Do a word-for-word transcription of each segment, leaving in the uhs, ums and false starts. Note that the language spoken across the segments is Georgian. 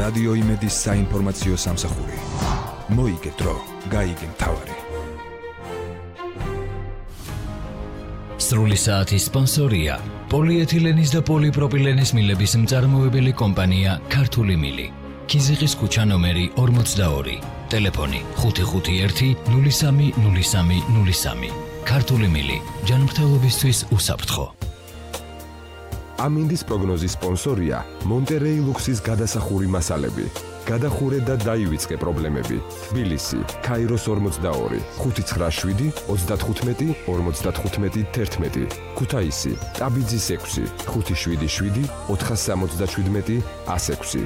რადიო იმედის საინფორმაციო სამსახური. მოიგე დრო, გაიგე მთავარი. სრული საათის სპონსორია პოლიეთილენის და პოლიპროპილენის მილების მწარმოებელი კომპანია ქართული მილი. ქიზიყის ქუჩა ნომერი ორმოცდაორი. ტელეფონი ხუთი ხუთი ერთი ნული სამი ნული სამი ნული სამი. ქართული მილი ჯანმრთელობისთვის უსაფრთხო. ამინდის პროგნოზის სპონსორია მონტერეი ლუქსის გადასახური მასალები. გადახურე და დაივიწყე პრობლემები. თბილისი, ქაიროს ორმოცდაორი, ხუთი ცხრა შვიდი ოცდათხუთმეტი ორმოცდათხუთმეტი თერთმეტი. ქუთაისი, ტაბიძის ექვსი, ხუთი შვიდი შვიდი ოთხასამოცდაშვიდმეტი ას ექვსი.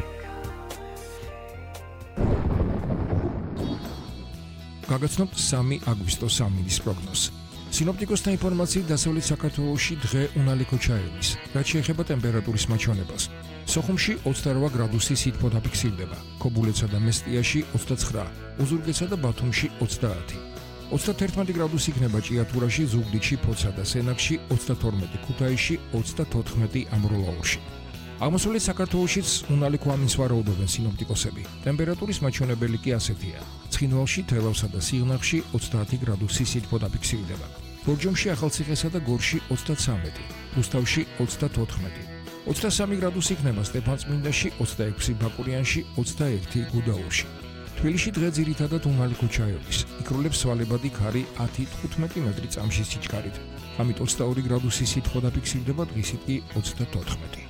გაგაცნობთ სამი აგვისტოს ამინდის პროგნოზი. სინოპტიკოსთა ინფორმაციით დასავლეთ საქართველოში დღე უნალიქო ჩაედის. რაც შეეხება ტემპერატურის მაჩვენებას. სოხუმში ოცდაორი გრადუსი სითბო დაფიქსირდება, ქობულეთსა და მესტიაში ოცდაცხრა, უზურგეთსა და ბათუმში ოცდაათი. ოცდაერთმეტი გრადუსი იქნება ჭიათურაში, ზუგდიდში, ფოცსა და სენაკში, ოცდათორმეტი ქუთაისში, ოცდათოთხმეტი ამროლაურში. აღმოსავლეთ საქართველოშიც უნალიქო ამინს ვარაუდობენ სინოპტიკოსები. ტემპერატურის მაჩვენებელი კი ასეთია. ცხინვალში, თელავსა და სიღნაღში ოცდაათი გრადუსი სითბო დაფიქსირდება. ბორჯომში, ახალციხესა და გორში ოცდაცამეტი, რუსთავში ოცდათოთხმეტი. ოცდასამი გრადუსი იქნება სტეფანწმინდაში, ოცდაექვსი ბაკურიანში, ოცდაერთი გუდაურში. თბილისში დღე ძირითადად უნალიქო ჩაედის. იქროლებს სვალებადი ქარი ათი თხუთმეტი მეტრი წამში სიჩქარით. ამით ოცდაორი გრადუსი სითბო დაფიქსირდება, დღისით კი ოცდათოთხმეტი.